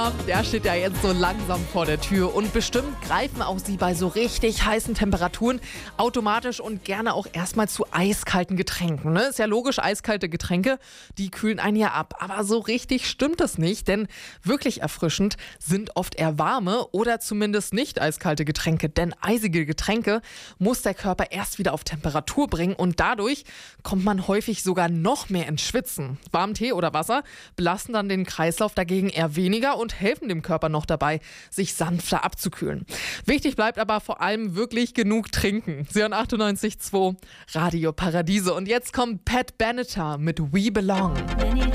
Der steht ja jetzt so langsam vor der Tür und bestimmt greifen auch Sie bei so richtig heißen Temperaturen automatisch und gerne auch erstmal zu eiskalten Getränken. Ne? Ist ja logisch, eiskalte Getränke, die kühlen einen ja ab. Aber so richtig stimmt das nicht, denn wirklich erfrischend sind oft eher warme oder zumindest nicht eiskalte Getränke. Denn eisige Getränke muss der Körper erst wieder auf Temperatur bringen und dadurch kommt man häufig sogar noch mehr ins Schwitzen. Warmen Tee oder Wasser belasten dann den Kreislauf dagegen eher weniger und helfen dem Körper noch dabei, sich sanfter abzukühlen. Wichtig bleibt aber vor allem wirklich genug trinken. Sie hören 98,2 Radio Paradiso. Und jetzt kommt Pat Benatar mit We Belong.